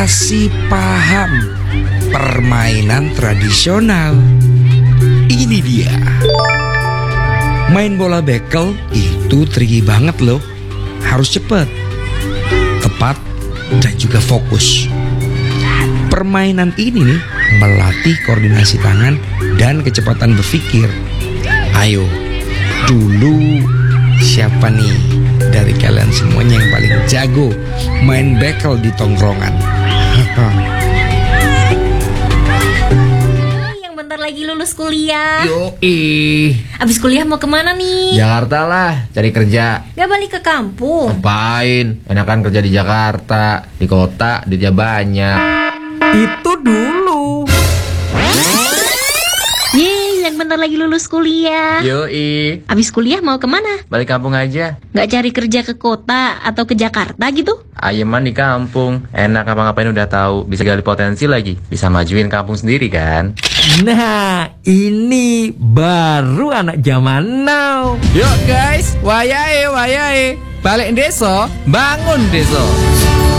masih paham permainan tradisional. Ini dia. Main bola bekel itu tricky banget loh. Harus cepat, tepat, dan juga fokus. Permainan ini nih melatih koordinasi tangan dan kecepatan berpikir. Ayo, dulu siapa nih dari kalian semuanya yang paling jago main bekel di tongkrongan? Yang bentar lagi lulus kuliah. Yoi, Abis kuliah mau kemana nih? Jakarta lah, cari kerja. Gak balik ke kampung? Ngapain? Enakan kerja di Jakarta. Di kota, duitnya banyak. Itu dulu. Yeay, yang bentar lagi lulus kuliah. Yoi, Abis kuliah mau kemana? balik kampung aja. Gak cari kerja ke kota atau ke Jakarta gitu? Ayeman di kampung, enak ngapa-ngapain udah tahu, bisa gali potensi lagi, bisa majuin kampung sendiri kan. Nah, ini baru anak zaman now. Yuk guys, wayahe, balik desa, bangun desa.